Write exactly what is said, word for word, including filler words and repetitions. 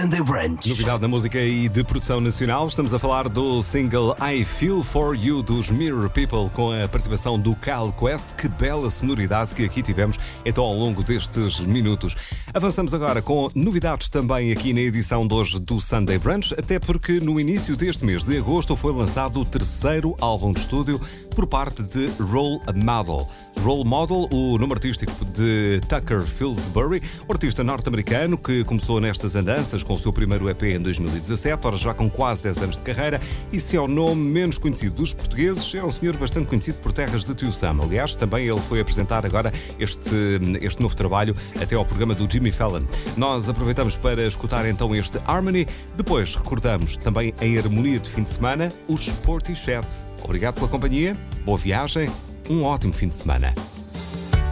Sunday Brunch. Novidade na música e de produção nacional. Estamos a falar do single I Feel For You dos Mirror People, com a participação do Kyle Quest. Que bela sonoridade que aqui tivemos então ao longo destes minutos. Avançamos agora com novidades também aqui na edição de hoje do Sunday Brunch, até porque no início deste mês de agosto foi lançado o terceiro álbum de estúdio por parte de Role Model. Role Model, o nome artístico de Tucker Pillsbury, um artista norte-americano que começou nestas andanças com o seu primeiro E P em dois mil e dezassete, ora já com quase dez anos de carreira, e se é o nome menos conhecido dos portugueses, é um senhor bastante conhecido por terras de Tio Sam. Aliás, também ele foi apresentar agora este, este novo trabalho até ao programa do Jimmy Fallon. Nós aproveitamos para escutar então este Harmony, depois recordamos também em harmonia de fim de semana os Portisheads. Obrigado pela companhia, boa viagem, um ótimo fim de semana.